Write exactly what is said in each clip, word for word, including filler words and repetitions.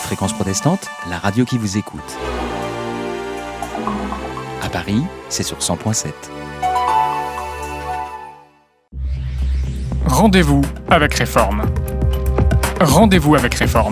Fréquence Protestante, la radio qui vous écoute. À Paris, c'est sur cent point sept. Rendez-vous avec Réforme. Rendez-vous avec Réforme.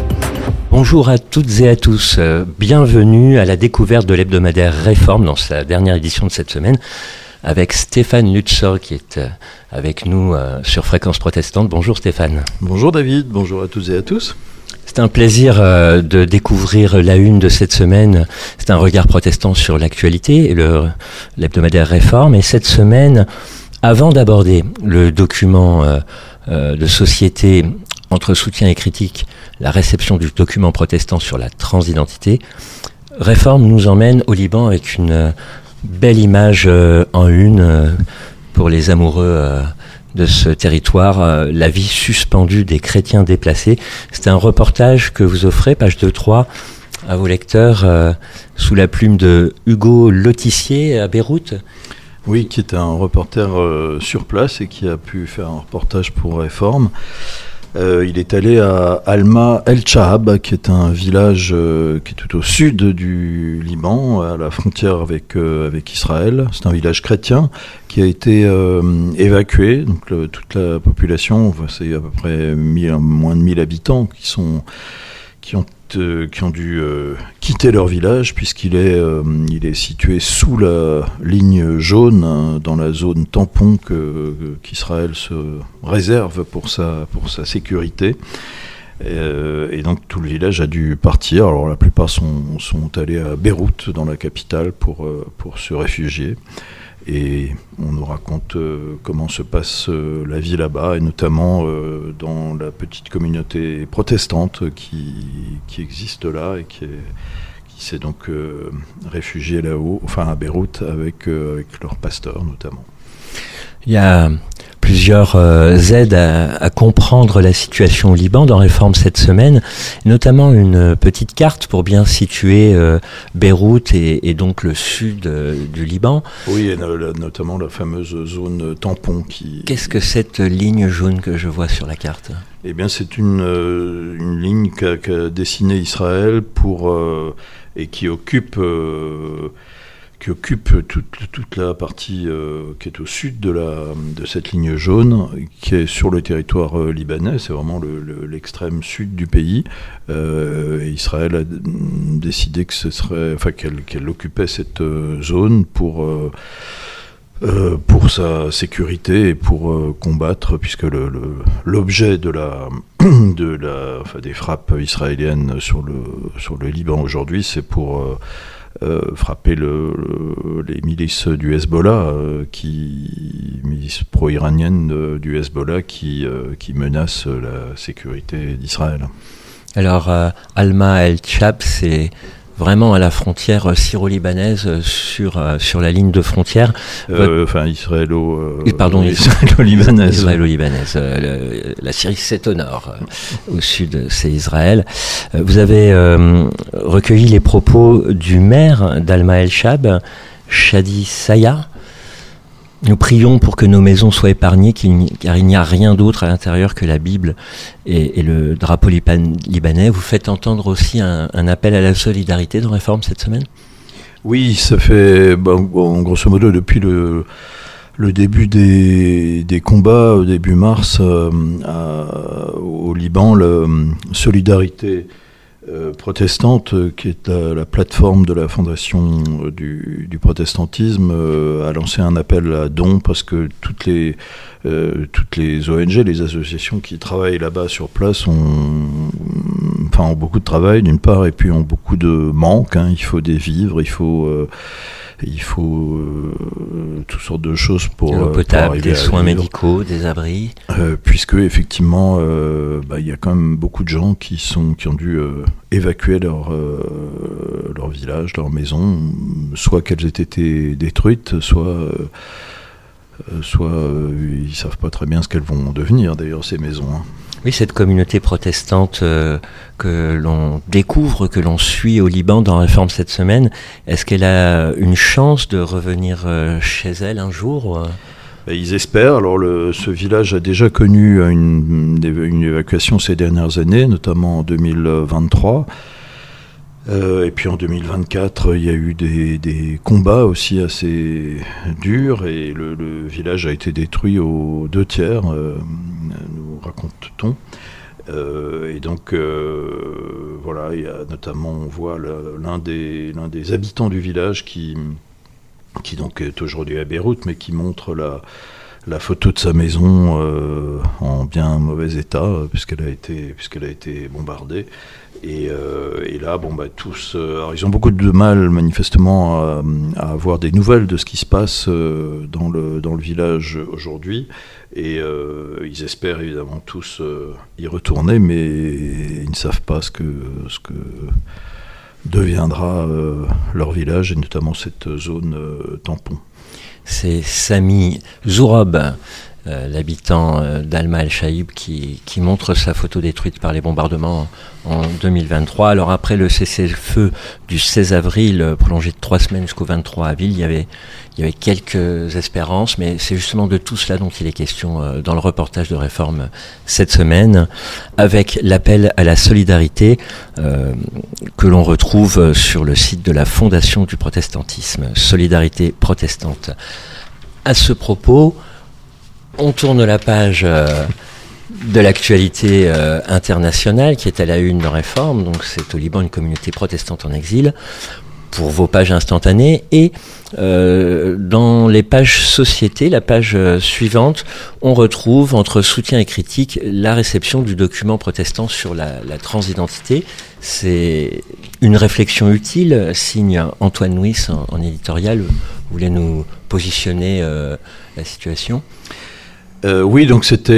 Bonjour à toutes et à tous, euh, bienvenue à la découverte de l'hebdomadaire Réforme dans sa dernière édition de cette semaine avec Stéphane Lutzer qui est euh, avec nous euh, sur Fréquence Protestante. Bonjour Stéphane. Bonjour David, bonjour à toutes et à tous. C'est un plaisir euh, de découvrir la une de cette semaine. C'est un regard protestant sur l'actualité et le, l'hebdomadaire Réforme. Et cette semaine, avant d'aborder le document euh, euh, de société entre soutien et critique, la réception du document protestant sur la transidentité, Réforme nous emmène au Liban avec une euh, belle image euh, en une euh, pour les amoureux euh, de ce territoire, euh, la vie suspendue des chrétiens déplacés. C'est un reportage que vous offrez, page deux trois, à vos lecteurs, euh, sous la plume de Hugo Lotissier à Beyrouth. Oui, qui est un reporter euh, sur place et qui a pu faire un reportage pour Réforme. Euh, il est allé à Alma El Chahab, qui est un village euh, qui est tout au sud du Liban, à la frontière avec, euh, avec Israël. C'est un village chrétien qui a été euh, évacué. Donc le, toute la population, c'est à peu près mille, moins de mille habitants qui, sont, qui, ont, euh, qui ont dû euh, quitter leur village, puisqu'il est, euh, il est situé sous la ligne jaune, hein, dans la zone tampon que, qu'Israël se réserve pour sa, pour sa sécurité. Et, euh, et donc tout le village a dû partir. Alors la plupart sont, sont allés à Beyrouth, dans la capitale, pour, euh, pour se réfugier. Et on nous raconte euh, comment se passe euh, la vie là-bas, et notamment euh, dans la petite communauté protestante qui, qui existe là et qui, est, qui s'est donc euh, réfugiée là-haut, enfin à Beyrouth, avec, euh, avec leur pasteur notamment. Il y a plusieurs euh, aides à, à comprendre la situation au Liban dans Réforme cette semaine, notamment une petite carte pour bien situer euh, Beyrouth et, et donc le sud euh, du Liban. Oui, et no- notamment la fameuse zone tampon qui... Qu'est-ce que cette ligne jaune que je vois sur la carte ? Eh bien, c'est une, euh, une ligne qu'a, qu'a dessinée Israël pour, euh, et qui occupe... Euh, qui occupe toute, toute la partie euh, qui est au sud de, la, de cette ligne jaune, qui est sur le territoire euh, libanais. C'est vraiment le, le, l'extrême sud du pays. Euh, et Israël a d- décidé que ce serait, enfin, qu'elle, qu'elle occupait cette euh, zone pour, euh, euh, pour sa sécurité et pour euh, combattre, puisque le, le, l'objet de la, de la, enfin, des frappes israéliennes sur le, sur le Liban aujourd'hui, c'est pour... Euh, Euh, frapper le, le, les milices du Hezbollah, euh, qui, milices pro-iraniennes euh, du Hezbollah qui, euh, qui menacent la sécurité d'Israël. Alors, euh, Alma El Chahab, c'est vraiment à la frontière syro-libanaise, sur, euh, sur la ligne de frontière. Euh, enfin, israélo... Euh, Pardon, israélo-libanaise. Israélo-libanaise. Euh, le, la Syrie, c'est au nord. Euh, au sud, c'est Israël. Euh, vous avez euh, recueilli les propos du maire d'Alma El Chahab, Shadi Saya. Nous prions pour que nos maisons soient épargnées, car il n'y a rien d'autre à l'intérieur que la Bible et, et le drapeau liban, libanais. Vous faites entendre aussi un, un appel à la solidarité dans Réforme cette semaine ? Oui, ça fait, bon, bon, grosso modo, depuis le, le début des, des combats, au début mars, euh, à, au Liban, la solidarité Euh, protestante, euh, qui est la, la plateforme de la fondation euh, du, du protestantisme, euh, a lancé un appel à dons, parce que toutes les, euh, toutes les O N G, les associations qui travaillent là-bas sur place ont, enfin, ont beaucoup de travail d'une part, et puis ont beaucoup de manques, hein. Il faut des vivres, il faut... Euh, Il faut euh, toutes sortes de choses pour, l'eau potable, pour des soins vivre. médicaux, des abris. Euh, puisque effectivement, euh, bah, y a quand même beaucoup de gens qui sont qui ont dû euh, évacuer leur euh, leur village, leur maison, soit qu'elles aient été détruites, soit euh, soit euh, ils savent pas très bien ce qu'elles vont devenir. D'ailleurs, ces maisons. Hein. Oui, cette communauté protestante euh, que l'on découvre, que l'on suit au Liban dans Réforme cette semaine, est-ce qu'elle a une chance de revenir euh, chez elle un jour ? Ils espèrent. Alors, le, ce village a déjà connu une, une évacuation ces dernières années, notamment en deux mille vingt-trois. Euh, et puis en deux mille vingt-quatre, il y a eu des, des combats aussi assez durs et le, le village a été détruit aux deux tiers, euh, nous raconte-t-on. Euh, et donc, euh, voilà, il y a notamment, on voit le, l'un, des, l'un des habitants du village qui, qui donc est aujourd'hui à Beyrouth, mais qui montre la, la photo de sa maison euh, en bien mauvais état, puisqu'elle a été, puisqu'elle a été bombardée. Et, euh, et là, bon, bah, tous, euh, alors ils ont beaucoup de mal manifestement à, à avoir des nouvelles de ce qui se passe euh, dans le dans le village aujourd'hui. Et euh, ils espèrent évidemment tous euh, y retourner, mais ils ne savent pas ce que ce que deviendra euh, leur village et notamment cette zone euh, tampon. C'est Sami Zourob, Euh, l'habitant euh, d'Alma El-Chaïb qui, qui montre sa photo détruite par les bombardements en, en deux mille vingt-trois. Alors après le cessez-le-feu du seize avril, euh, prolongé de trois semaines jusqu'au vingt-trois avril, il y avait, il y avait quelques espérances, mais c'est justement de tout cela dont il est question euh, dans le reportage de Réforme cette semaine, avec l'appel à la solidarité euh, que l'on retrouve sur le site de la Fondation du protestantisme, Solidarité protestante. À ce propos, on tourne la page euh, de l'actualité euh, internationale qui est à la une de Réforme. Donc c'est au Liban une communauté protestante en exil pour vos pages instantanées. Et euh, dans les pages société, la page euh, suivante, on retrouve entre soutien et critique la réception du document protestant sur la, la transidentité. C'est une réflexion utile, signe Antoine Nuis en, en éditorial. Vous voulez nous positionner euh, la situation ? Euh, oui, donc c'était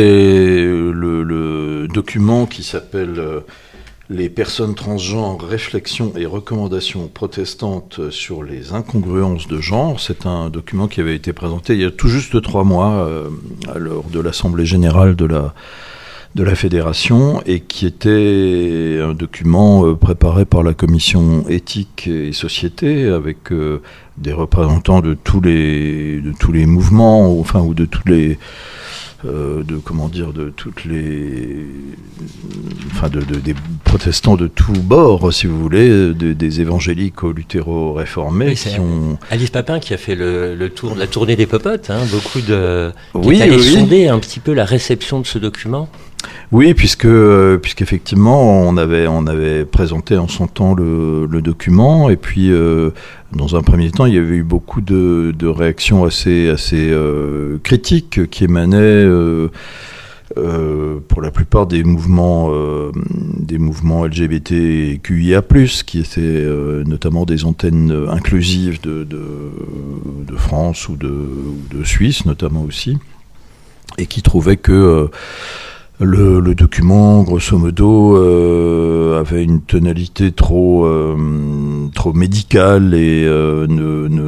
le, le document qui s'appelle euh, « Les personnes transgenres, réflexions et recommandations protestantes sur les incongruences de genre ». C'est un document qui avait été présenté il y a tout juste trois mois euh, lors de l'Assemblée générale de la, de la Fédération et qui était un document euh, préparé par la commission éthique et société avec euh, des représentants de tous les, de tous les mouvements, enfin, ou de tous les... Euh, de comment dire de toutes les enfin de, de des protestants de tous bords, si vous voulez, de, des évangéliques au luthéro-réformés. Oui, qui ont... Alice Papin qui a fait le, le tour la tournée des popotes, hein, beaucoup de qui oui, est allé oui. sonder un petit peu la réception de ce document. Oui, puisque euh, puisqu'effectivement on avait on avait présenté en son temps le, le document et puis euh, dans un premier temps il y avait eu beaucoup de, de réactions assez assez euh, critiques qui émanaient euh, euh, pour la plupart des mouvements euh, des mouvements L G B T Q I A plus, qui étaient euh, notamment des antennes inclusives de de, de France ou de, ou de Suisse notamment aussi, et qui trouvaient que euh, Le, le document, grosso modo, euh, avait une tonalité trop, euh, trop médicale et euh, ne, ne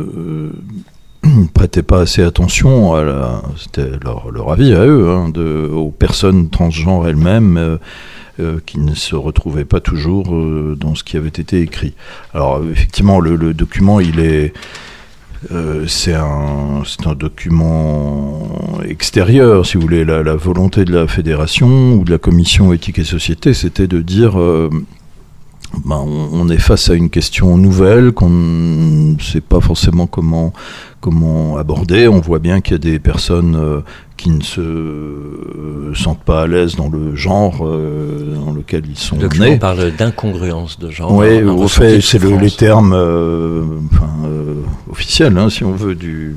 euh, prêtait pas assez attention à la, c'était leur, leur avis à eux, hein, de, aux personnes transgenres elles-mêmes euh, euh, qui ne se retrouvaient pas toujours euh, dans ce qui avait été écrit. Alors effectivement, le, le document, il est Euh, c'est un, c'est un document extérieur, si vous voulez. La, la volonté de la fédération ou de la commission éthique et société, c'était de dire euh, ben, on, on est face à une question nouvelle qu'on ne sait pas forcément comment, comment aborder. On voit bien qu'il y a des personnes euh, qui ne se euh, sentent pas à l'aise dans le genre euh, dans lequel ils sont le document nés. Parle d'incongruence de genre. Oui, au fait, c'est le, les termes euh, enfin, euh, officiels, hein, si on veut, du...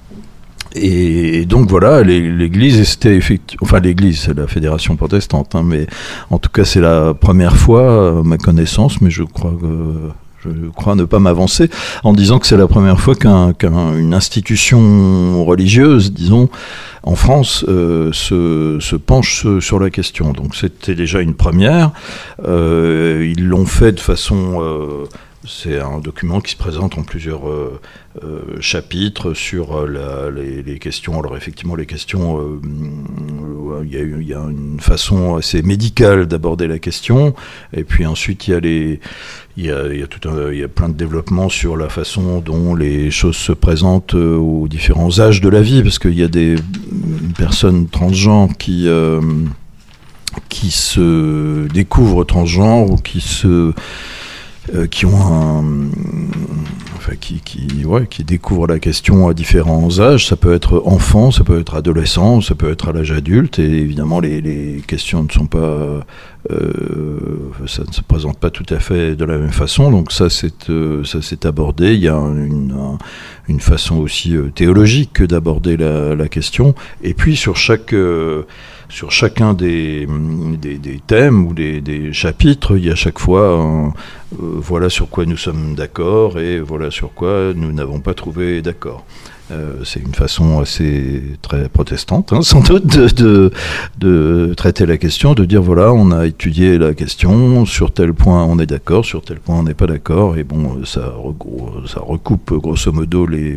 Et, et donc voilà, les, l'Église, c'était effectivement, enfin l'Église, c'est la Fédération protestante, hein, mais en tout cas c'est la première fois, à ma connaissance, mais je crois que je crois ne pas m'avancer en disant que c'est la première fois qu'un, qu'une institution religieuse, disons, en France, euh, se, se penche sur la question. Donc c'était déjà une première. Euh, ils l'ont fait de façon euh, C'est un document qui se présente en plusieurs euh, euh, chapitres sur euh, la, les, les questions. Alors effectivement, les questions, euh, euh, il y a, il y a une façon assez médicale d'aborder la question, et puis ensuite il y a les, il y a, il y a tout un, il y a plein de développements sur la façon dont les choses se présentent euh, aux différents âges de la vie, parce qu'il y a des personnes transgenres qui euh, qui se découvrent transgenres ou qui se Euh, qui ont un, enfin qui qui ouais qui découvrent la question à différents âges. Ça peut être enfant, ça peut être adolescent, ça peut être à l'âge adulte. Et évidemment, les les questions ne sont pas, euh, ça ne se présente pas tout à fait de la même façon. Donc ça c'est euh, ça s'est abordé. Il y a une un, une façon aussi euh, théologique d'aborder la la question. Et puis sur chaque euh, Sur chacun des, des, des thèmes ou des, des chapitres, il y a à chaque fois un, euh, voilà sur quoi nous sommes d'accord et voilà sur quoi nous n'avons pas trouvé d'accord. Euh, c'est une façon assez très protestante, hein, sans doute, de, de, de traiter la question, de dire voilà, on a étudié la question, sur tel point on est d'accord, sur tel point on n'est pas d'accord, et bon, ça, ça recoupe grosso modo les...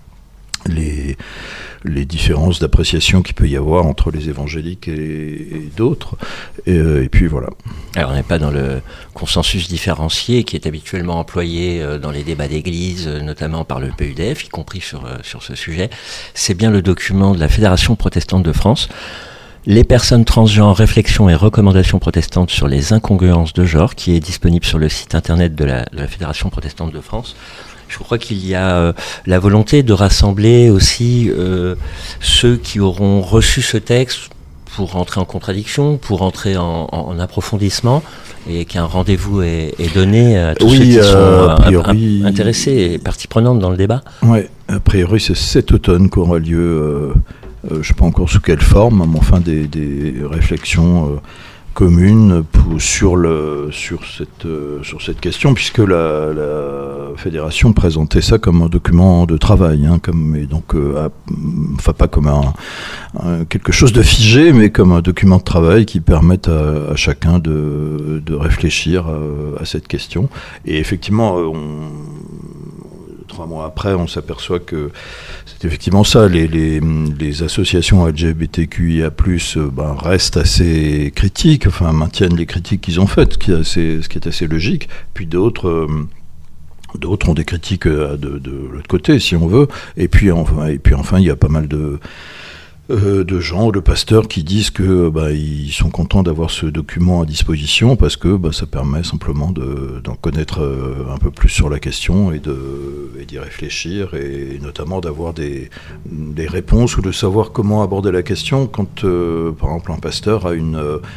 les les différences d'appréciation qu'il peut y avoir entre les évangéliques et, et d'autres, et, et puis voilà. Alors on n'est pas dans le consensus différencié qui est habituellement employé dans les débats d'église, notamment par le P U D F, y compris sur, sur ce sujet. C'est bien le document de la Fédération protestante de France, Les personnes transgenres, réflexions et recommandations protestantes sur les incongruences de genre, qui est disponible sur le site internet de la, de la Fédération protestante de France. Je crois qu'il y a euh, la volonté de rassembler aussi euh, ceux qui auront reçu ce texte pour rentrer en contradiction, pour rentrer en, en, en approfondissement, et qu'un rendez-vous est, est donné à tous oui, ceux qui euh, sont a priori, euh, intéressés et partie prenante dans le débat. Oui, a priori c'est cet automne qu'aura lieu, euh, euh, je ne sais pas encore sous quelle forme, mais enfin des, des réflexions euh, communes pour, sur, le, sur, cette, euh, sur cette question, puisque la, la fédération présentait ça comme un document de travail, hein, comme, et donc, euh, à, enfin pas comme un, un, quelque chose de figé, mais comme un document de travail qui permette à, à chacun de, de réfléchir à, à cette question. Et effectivement, on... Trois mois après, on s'aperçoit que c'est effectivement ça. Les, les, les associations L G B T Q I A plus, ben, restent assez critiques, enfin maintiennent les critiques qu'ils ont faites, ce qui est assez, ce qui est assez logique. Puis d'autres, euh, d'autres ont des critiques de, de, de l'autre côté, si on veut. Et puis enfin, et puis enfin, il y a pas mal de Euh, de gens, de pasteurs qui disent que bah, ils sont contents d'avoir ce document à disposition parce que bah, ça permet simplement de, d'en connaître euh, un peu plus sur la question et, de, et d'y réfléchir, et notamment d'avoir des, des réponses ou de savoir comment aborder la question quand, euh, par exemple, un pasteur a une,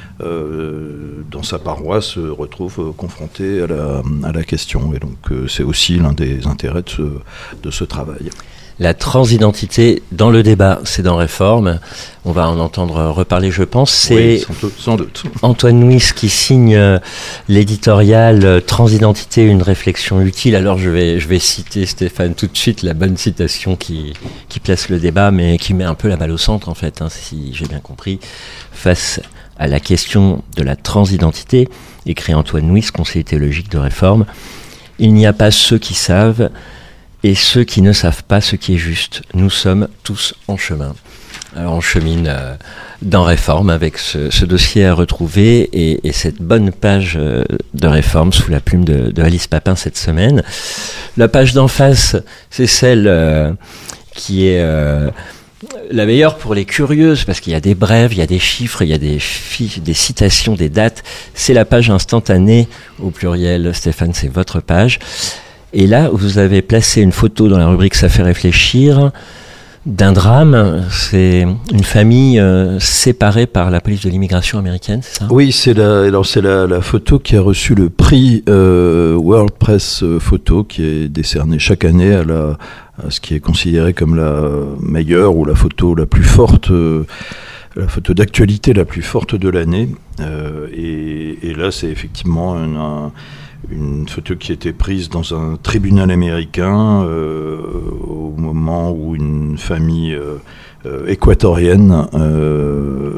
euh, dans sa paroisse se retrouve euh, confronté à la, à la question. Et donc euh, c'est aussi l'un des intérêts de ce, de ce travail. La transidentité dans le débat, c'est dans Réforme. On va en entendre reparler, je pense. C'est oui, sans doute, sans doute. Antoine Nuis qui signe l'éditorial Transidentité, une réflexion utile. Alors je vais, je vais citer, Stéphane, tout de suite la bonne citation qui, qui place le débat, mais qui met un peu la balle au centre, en fait, hein, si j'ai bien compris. Face à la question de la transidentité, écrit Antoine Nuis, conseiller théologique de Réforme, il n'y a pas ceux qui savent et ceux qui ne savent pas ce qui est juste. Nous sommes tous en chemin. Alors on chemine euh, dans Réforme avec ce, ce dossier à retrouver et, et cette bonne page euh, de Réforme sous la plume de, de Alice Papin cette semaine. La page d'en face, c'est celle euh, qui est euh, la meilleure pour les curieuses, parce qu'il y a des brèves, il y a des chiffres, il y a des, fi- des citations, des dates. C'est la page instantanée au pluriel. Stéphane, c'est votre page. Et là, vous avez placé une photo dans la rubrique « Ça fait réfléchir » d'un drame. C'est une famille euh, séparée par la police de l'immigration américaine, c'est ça ? Oui, c'est la, alors c'est la, la photo qui a reçu le prix euh, World Press Photo, qui est décerné chaque année à, la, à ce qui est considéré comme la meilleure ou la photo la plus forte, euh, la photo d'actualité la plus forte de l'année. Euh, et, et là, c'est effectivement un... un une photo qui a été prise dans un tribunal américain euh, au moment où une famille euh, euh, équatorienne euh,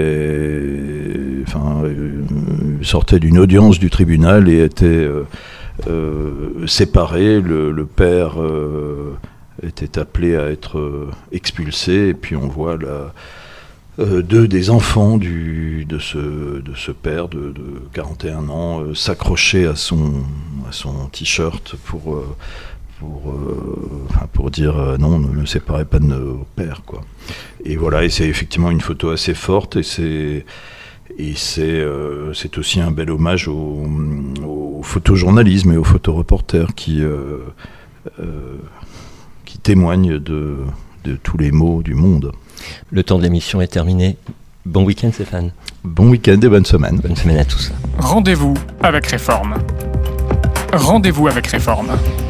était, enfin, euh, sortait d'une audience du tribunal et était euh, euh, séparés. Le, le père euh, était appelé à être euh, expulsé, et puis on voit la, euh, deux des enfants du, de, ce, de ce père de, de quarante et un ans euh, s'accrocher à son, à son t-shirt pour... Euh, Pour, euh, enfin pour dire euh, non, ne me séparez pas de nos pères, quoi. Et voilà, et c'est effectivement une photo assez forte, et c'est et c'est euh, c'est aussi un bel hommage au, au photojournalisme et aux photoreporters qui euh, euh, qui témoignent de de tous les maux du monde. Le temps de l'émission est terminé. Bon week-end, Stéphane. Bon week-end et bonne semaine. Bonne semaine à tous. Rendez-vous avec Réforme. Rendez-vous avec Réforme.